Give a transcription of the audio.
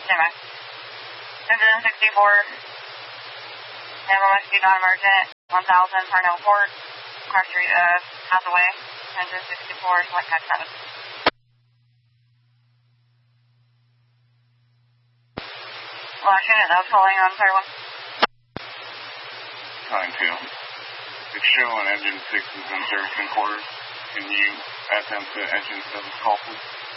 Stand by. Engine 64. MOSQ non-emergent. 1000 Parnell Port. Car Street Hathaway. Engine 64. Select type 7. Launch unit, that was calling on Fire 1. Time 2. It's showing engine 6 is in service in quarters. Can you add them to engine 7's call, please?